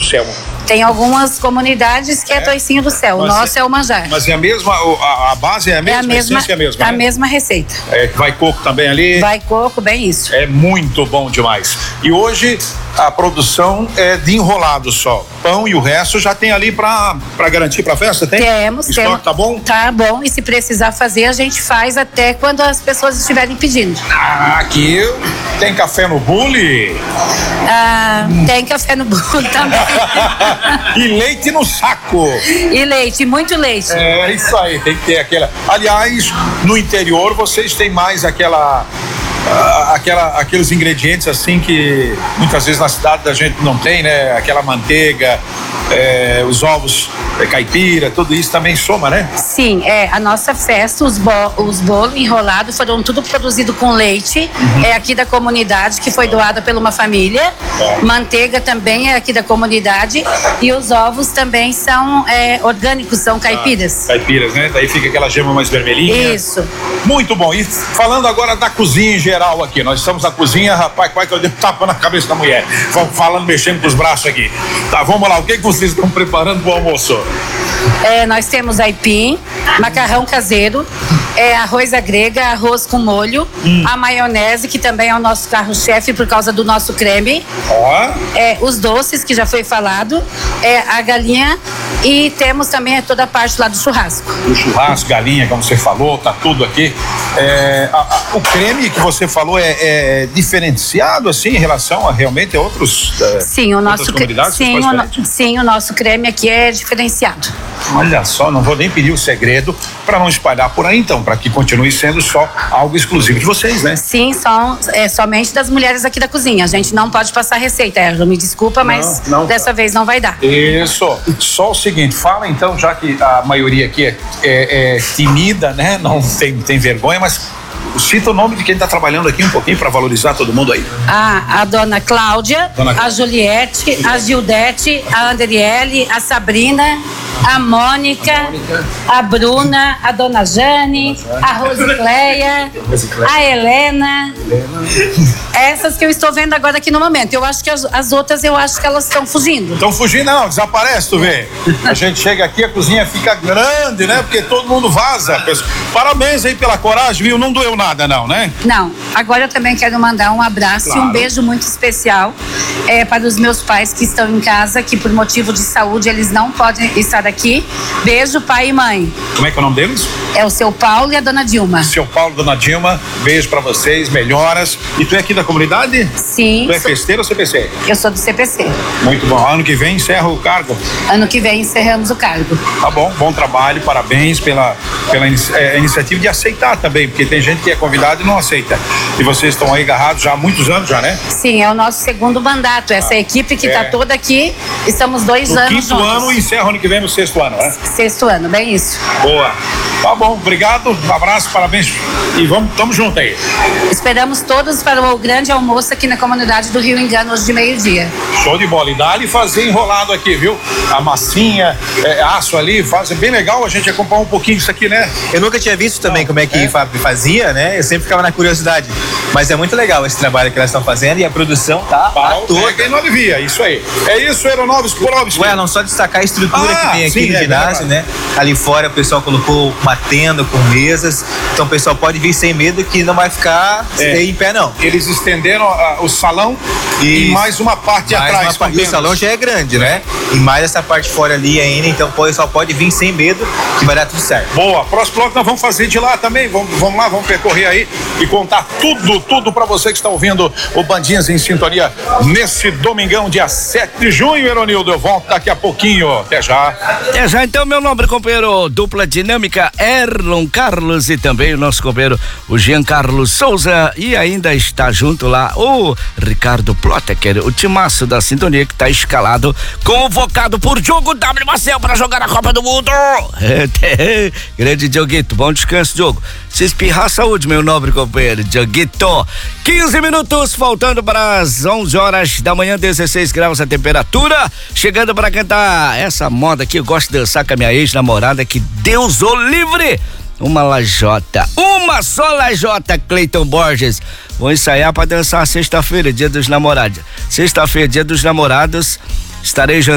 Céu. Tem algumas comunidades que é Toicinho do Céu. O nosso é o manjar. Mas é a mesma, a base é a mesma, a essência é a mesma, a mesma receita. Vai coco também ali? Vai coco, bem isso. É muito bom demais. E hoje a produção é de enrolado só. Pão e o resto já tem ali pra garantir pra festa, tem? Temos. Estoque tá bom? Tá bom, e se precisar fazer, a gente faz até quando as pessoas estiverem pedindo. Aqui tem café no bule? Tem café no bule também. E leite no saco. E leite, muito leite. É isso aí, tem que ter aquela. Aliás, no interior vocês têm mais aqueles ingredientes assim que muitas vezes na cidade a gente não tem, né? Aquela manteiga, os ovos caipira, tudo isso também soma, né? Sim, a nossa festa, os bolos enrolados foram tudo produzido com leite, é aqui da comunidade, que foi doada por uma família. Manteiga também é aqui da comunidade e os ovos também são orgânicos, são caipiras. Caipiras, né? Daí fica aquela gema mais vermelhinha. Isso. Muito bom. E falando agora da cozinha em geral aqui, nós estamos na cozinha, rapaz, quase que eu dei um tapa na cabeça da mulher. Falando, mexendo com os braços aqui. Tá, vamos lá, o que vocês estão preparando pro almoço? Nós temos aipim, macarrão caseiro, arroz à grega, arroz com molho, a maionese, que também é o nosso carro-chefe por causa do nosso creme, os doces, que já foi falado, a galinha, e temos também toda a parte lá do churrasco. O churrasco, galinha, como você falou, tá tudo aqui. O creme que você falou é diferenciado assim em relação a realmente a outros sim, o nosso sim, o nosso creme aqui é diferenciado. Olha só, não vou nem pedir o segredo para não espalhar por aí então, para que continue sendo só algo exclusivo de vocês, né? Sim, somente das mulheres aqui da cozinha. A gente não pode passar receita, me desculpa, mas dessa vez não vai dar. Isso. Só o seguinte, fala então, já que a maioria aqui é tímida, né? Não tem vergonha, mas cita o nome de quem está trabalhando aqui um pouquinho para valorizar todo mundo aí. A dona Cláudia, a Juliette, a Gildete, a Andriele, a Sabrina, a Mônica, a Bruna, a dona Jane, a Rosicléia, a Helena. Essas que eu estou vendo agora aqui no momento. Eu acho que as outras, eu acho que elas estão fugindo. Estão fugindo não, desaparece, tu vê. A gente chega aqui, a cozinha fica grande, né? Porque todo mundo vaza. Parabéns aí pela coragem, viu? Não doeu nada não, né? Não. Agora eu também quero mandar um abraço e um beijo muito especial para os meus pais que estão em casa, que por motivo de saúde eles não podem estar aqui. Beijo, pai e mãe. Como é que é o nome deles? É o seu Paulo e a dona Dilma. Seu Paulo e dona Dilma, beijo pra vocês, melhoras. E tu é aqui da comunidade? Sim. Tu é festeira ou CPC? Eu sou do CPC. Muito bom. Ano que vem encerra o cargo? Ano que vem encerramos o cargo. Tá bom, bom trabalho, parabéns pela iniciativa de aceitar também, porque tem gente que é convidado e não aceita. E vocês estão aí agarrados já há muitos anos já, né? Sim, é o nosso segundo mandato. Essa equipe que tá toda aqui, estamos 2 anos juntos. No 5º ano e encerra ano que vem no 6º ano, né? 6º ano, bem isso. Boa. Tá bom, obrigado, um abraço, parabéns e tamo junto aí. Esperamos todos para o grande almoço aqui na comunidade do Rio Engano, hoje de meio-dia. Show de bola. E dá-lhe fazer enrolado aqui, viu? A massinha, aço ali, faz bem legal a gente acompanhar um pouquinho isso aqui, né? Eu nunca tinha visto também como é que fazia, né? Eu sempre ficava na curiosidade. Mas é muito legal esse trabalho que elas estão fazendo e a produção tá toda. Quem não alivia, isso aí. É isso, Aeronovski Porovski. Ué, não só destacar a estrutura que tem aqui no ginásio, né? Ali fora o pessoal colocou uma tenda com mesas, então o pessoal pode vir sem medo que não vai ficar em pé não. Eles estenderam o salão e mais uma parte atrás. E o salão já é grande, né? E mais essa parte fora ali ainda, então o pessoal pode vir sem medo que vai dar tudo certo. Boa, próximo bloco nós vamos fazer de lá também, vamos lá, vamos percorrer aí e contar tudo pra você que está ouvindo o Bandinhas em Sintonia nesse domingão, dia 7 de junho, Eronildo. Eu volto daqui a pouquinho, até já. Até já, então, meu nobre companheiro, dupla dinâmica, Erlon Carlos, e também o nosso companheiro, o Giancarlo Souza, e ainda está junto lá o Ricardo Ploteker, o timaço da Sintonia, que está escalado, convocado por Diogo W. Marcel para jogar a Copa do Mundo. Grande Dioguito, bom descanso, Diogo. Se espirrar, saúde, meu nobre companheiro, Dioguito. 15 minutos, faltando para as 11 horas da manhã, 16 graus a temperatura, chegando para cantar essa moda aqui. Eu gosto de dançar com a minha ex-namorada, que Deus o livre. Uma só lajota, Cleiton Borges. Vou ensaiar para dançar sexta-feira, dia dos namorados. Sexta-feira, dia dos namorados, estarei